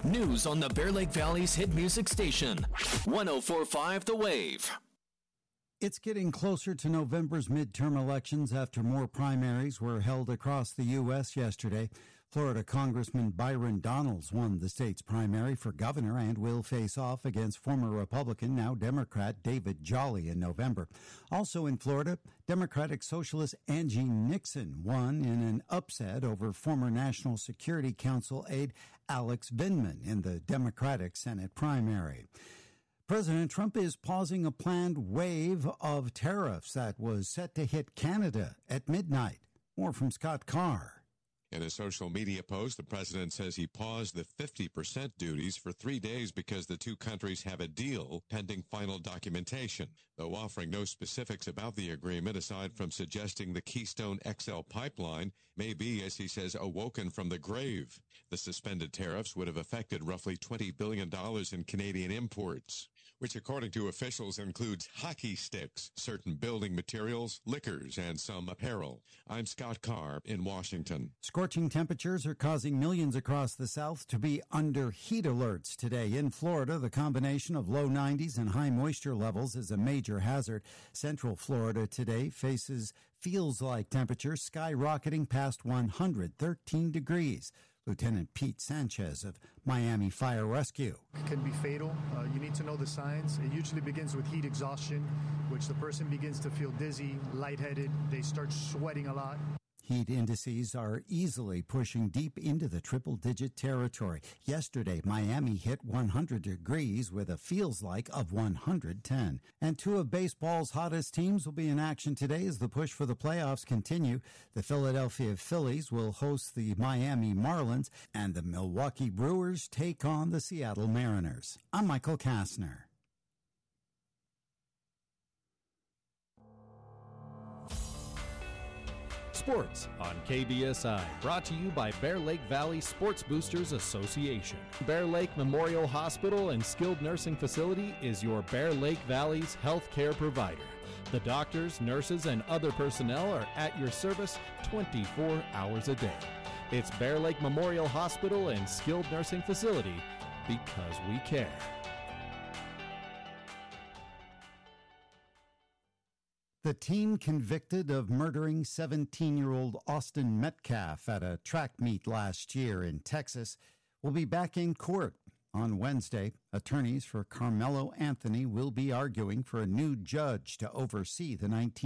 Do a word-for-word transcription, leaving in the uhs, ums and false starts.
News on the Bear Lake Valley's hit music station, one oh four point five The Wave. It's getting closer to November's midterm elections after more primaries were held across the U S yesterday. Florida Congressman Byron Donalds won the state's primary for governor and will face off against former Republican, now Democrat, David Jolly in November. Also in Florida, Democratic Socialist Angie Nixon won in an upset over former National Security Council aide Alex Vindman in the Democratic Senate primary. President Trump is pausing a planned wave of tariffs that was set to hit Canada at midnight. More from Scott Carr. In a social media post, the president says he paused the fifty percent duties for three days because the two countries have a deal pending final documentation, though offering no specifics about the agreement aside from suggesting the Keystone X L pipeline may be, as he says, awoken from the grave. The suspended tariffs would have affected roughly twenty billion dollars in Canadian imports, which according to officials includes hockey sticks, certain building materials, liquors, and some apparel. I'm Scott Carr in Washington. Scorching temperatures are causing millions across the South to be under heat alerts today. In Florida, the combination of low nineties and high moisture levels is a major hazard. Central Florida today faces feels-like temperatures skyrocketing past one hundred thirteen degrees. Lieutenant Pete Sanchez of Miami Fire Rescue. It can be fatal. Uh, you need to know the signs. It usually begins with heat exhaustion, which the person begins to feel dizzy, lightheaded. They start sweating a lot. Heat indices are easily pushing deep into the triple-digit territory. Yesterday, Miami hit one hundred degrees with a feels-like of one hundred ten. And two of baseball's hottest teams will be in action today as the push for the playoffs continue. The Philadelphia Phillies will host the Miami Marlins, and the Milwaukee Brewers take on the Seattle Mariners. I'm Michael Kastner. Sports on K B S I, brought to you by Bear Lake Valley Sports Boosters Association. Bear Lake Memorial Hospital and Skilled Nursing Facility is your Bear Lake Valley's health care provider. The doctors, nurses, and other personnel are at your service twenty-four hours a day. It's Bear Lake Memorial Hospital and Skilled Nursing Facility, because we care. The teen convicted of murdering seventeen-year-old Austin Metcalf at a track meet last year in Texas will be back in court on Wednesday. Attorneys for Carmelo Anthony will be arguing for a new judge to oversee the nineteen